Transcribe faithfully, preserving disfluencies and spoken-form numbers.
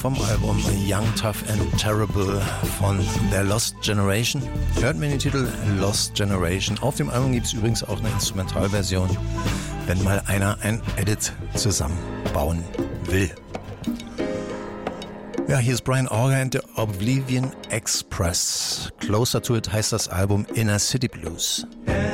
vom Album Young, Tough and Terrible von der Lost Generation. Hört mir den Titel Lost Generation. Auf dem Album gibt es übrigens auch eine Instrumentalversion, wenn mal einer ein Edit zusammenbauen will. Ja, hier ist Brian Auger and the Oblivion Express. Closer to It heißt das Album Inner City Blues.